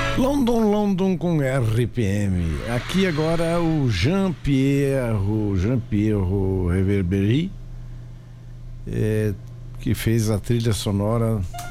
London, London com RPM. Aqui agora o Jean-Pierre Reverberi, que fez a trilha sonora